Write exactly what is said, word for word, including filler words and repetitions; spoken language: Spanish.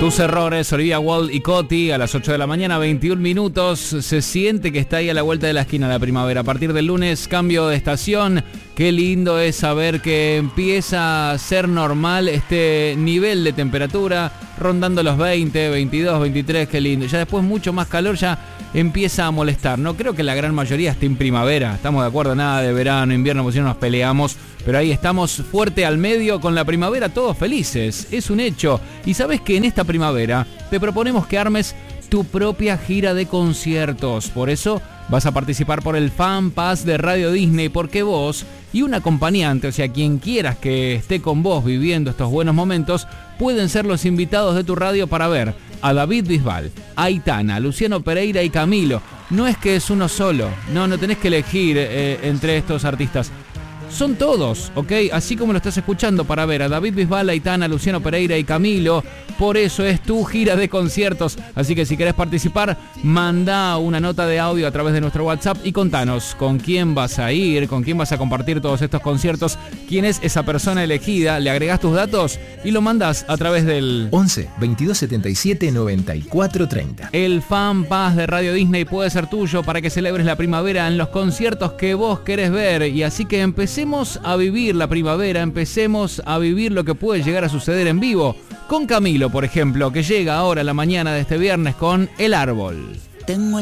Tus errores, Olivia Wilde y Coti, a las ocho de la mañana, veintiún minutos. Se siente que está ahí a la vuelta de la esquina la primavera. A partir del lunes, cambio de estación. Qué lindo es saber que empieza a ser normal este nivel de temperatura, rondando los veinte, veintidós, veintitrés, qué lindo. Ya después mucho más calor ya empieza a molestar. No creo que la gran mayoría esté en primavera. Estamos de acuerdo, nada de verano, invierno, pues si no nos peleamos. Pero ahí estamos fuerte al medio con la primavera, todos felices. Es un hecho. Y sabes que en esta primavera te proponemos que armes tu propia gira de conciertos. Por eso vas a participar por el Fan Pass de Radio Disney, porque vos y un acompañante, o sea, quien quieras que esté con vos viviendo estos buenos momentos, pueden ser los invitados de tu radio para ver a David Bisbal, a Aitana, a Luciano Pereira y Camilo. No es que es uno solo, no, no tenés que elegir eh, entre estos artistas. Son todos, ¿ok? Así como lo estás escuchando, para ver a David Bisbal, Aitana, Luciano Pereira y Camilo. Por eso es tu gira de conciertos. Así que si querés participar, manda una nota de audio a través de nuestro WhatsApp y contanos con quién vas a ir, con quién vas a compartir todos estos conciertos, quién es esa persona elegida, le agregás tus datos y lo mandás a través del once, veintidós setenta y siete, noventa y cuatro treinta. El Fan Pass de Radio Disney puede ser tuyo para que celebres la primavera en los conciertos que vos querés ver. Y así que empecemos a vivir la primavera, empecemos a vivir lo que puede llegar a suceder en vivo. Con Camilo, por ejemplo, que llega ahora a la mañana de este viernes con El Árbol. Tengo